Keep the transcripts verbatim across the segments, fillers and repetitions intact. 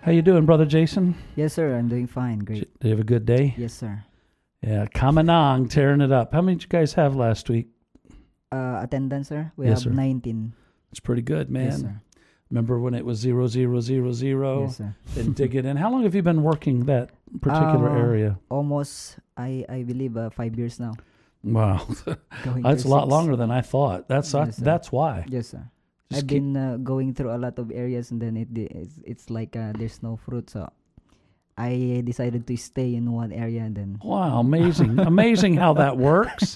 How you doing, Brother Jason? Yes, sir. I'm doing fine. Great. Did you have a good day? Yes, sir. Yeah, Kamanang, tearing it up. How many did you guys have last week? Uh, attendance, sir? We Yes, have sir. nineteen. It's pretty good, man. Yes, sir. Remember when it was zero, zero, zero, zero? Yes, sir. Then dig it in. How long have you been working that particular Uh, area? Almost, I, I believe, uh, five years now. Wow. Going That's a through lot six. longer than I thought. That's Yes, sir. that's why. Yes, sir. Just I've keep- been uh, going through a lot of areas, and then it di- it's, it's like uh, there's no fruit, so I decided to stay in one area, and then Wow, amazing. Amazing how that works.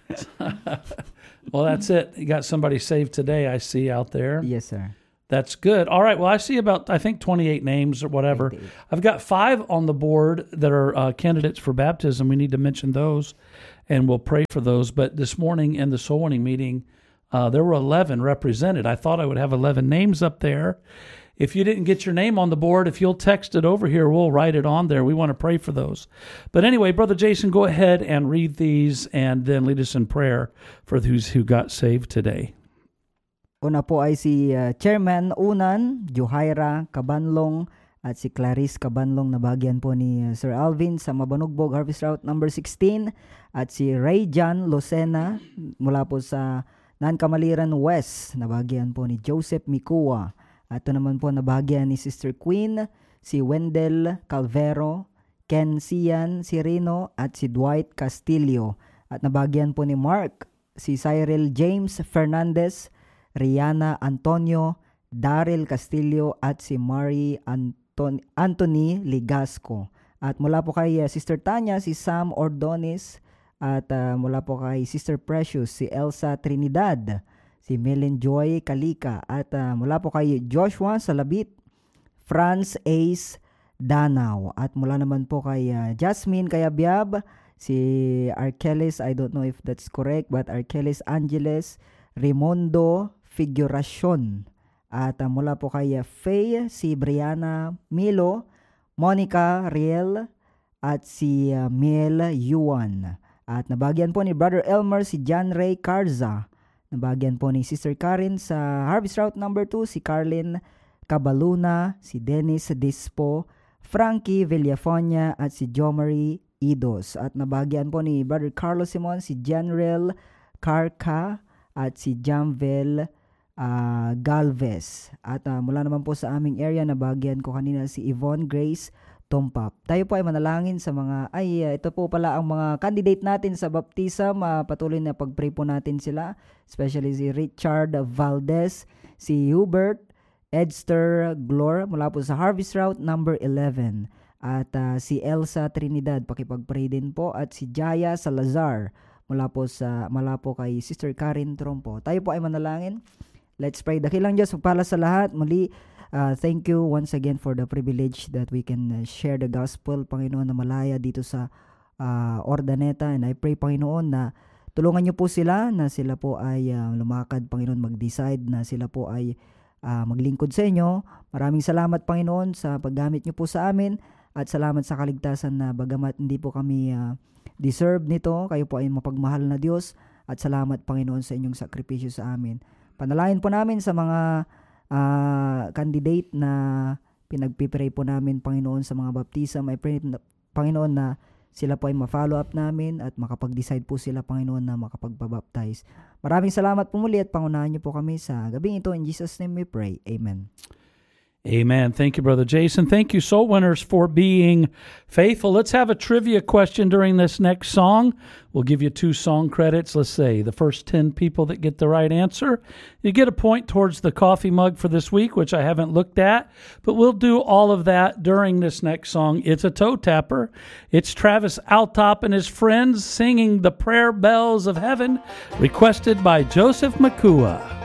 Well, that's it. You got somebody saved today, I see out there. yes, sir. That's good. All right. Well, I see about, I think, twenty-eight names or whatever. twenty-eight. I've got five on the board that are uh, candidates for baptism. We need to mention those, and we'll pray for those. But this morning in the soul winning meeting, uh, there were eleven represented. I thought I would have eleven names up there. If you didn't get your name on the board, if you'll text it over here, we'll write it on there. We want to pray for those. But anyway, Brother Jason, go ahead and read these and then lead us in prayer for those who got saved today. Una po ay si uh, Chairman Unan, Johaira Cabanlong, at si Clarice Cabanlong na bagyan po ni uh, Sir Alvin sa Mabanugbog Harvest Route number sixteen, at si Ray John Lucena mula po sa Nancamaliran West na bagyan po ni Joseph Mikua. At ito naman po na bagyan ni Sister Queen, si Wendell Calvero, Ken Sian Sirino, at si Dwight Castillo. At nabagyan po ni Mark, si Cyril James Fernandez, Rihanna Antonio, Daryl Castillo, at si Mari Anton- Anthony Ligasco. At mula po kay uh, Sister Tanya, si Sam Ordonis. At uh, mula po kay Sister Precious, si Elsa Trinidad, si Melen Joy Kalika. At uh, mula po kay Joshua Salabit, Franz Ace Danao. At mula naman po kay uh, Jasmine Kayabyab, si Arkelis, I don't know if that's correct, but Arkelis Angeles Rimondo Figuracion. At uh, mula po kay uh, Faye, si Brianna Milo, Monica Riel, at si uh, Miel Yuan. At nabagyan po ni Brother Elmer si John Ray Carza. Nabagyan po ni Sister Karen sa Harvest Route number two, si Carlin Cabaluna, si Dennis Dispo, Frankie Villafonia, at si Jomari Idos. At nabagyan po ni Brother Carlos Simon si General Carca, at si Jamvel uh, Galvez. At uh, mula naman po sa aming area, nabagyan ko kanina si Yvonne Grace Tompap. Tayo po ay manalangin sa mga, ay uh, ito po pala ang mga candidate natin sa baptism. Uh, patuloy na pag-pray po natin sila. Especially si Richard Valdez, si Hubert Edster Glor mula po sa Harvest Route number eleven. At uh, si Elsa Trinidad, pakipag-pray din po. At si Jaya Salazar mula po sa mula po kay Sister Karen Trompo. Tayo po ay manalangin. Let's pray. Dakilang Diyos, pagpala sa lahat. Muli, uh, thank you once again for the privilege that we can uh, share the gospel, Panginoon, na malaya dito sa uh, Ordaneta. And I pray, Panginoon, na tulungan niyo po sila, na sila po ay uh, lumakad, Panginoon, mag-decide, na sila po ay uh, maglingkod sa inyo. Maraming salamat, Panginoon, sa paggamit niyo po sa amin. At salamat sa kaligtasan na bagamat hindi po kami uh, deserve nito, kayo po ay mapagmahal na Diyos. At salamat, Panginoon, sa inyong sakripisyo sa amin. Panalangin po namin sa mga uh, candidate na pinagpipray po namin, Panginoon, sa mga baptism. I pray, Panginoon, na sila po ay ma-follow up namin at makapag-decide po sila, Panginoon, na makapag-baptize. Maraming salamat po muli at pangunahan niyo po kami sa gabing ito. In Jesus' name we pray. Amen. Amen. Thank you, Brother Jason. Thank you, soul winners, for being faithful. Let's have a trivia question during this next song. We'll give you two song credits. Let's say the first ten people that get the right answer, you get a point towards the coffee mug for this week, which I haven't looked at, but we'll do all of that during this next song. It's a toe tapper. It's Travis Altop and his friends singing the Prayer Bells of Heaven, requested by Joseph Makua.